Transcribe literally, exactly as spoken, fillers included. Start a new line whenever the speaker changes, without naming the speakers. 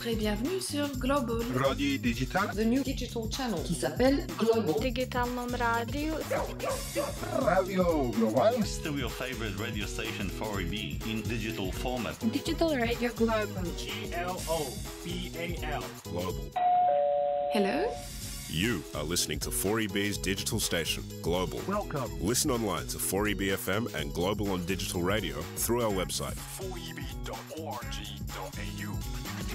et bienvenue sur Global
Radio Digital,
the new digital channel qui s'appelle Global.
Digitalnom radio.
Radio Global.
Still your favorite radio station four E B in digital format.
Digital Radio Global.
G L O B A L.
Global.
Hello.
You are listening to four E B's digital station, Global.
Welcome.
Listen online to four E B F M and Global on digital radio through our website.
four e b dot org dot a u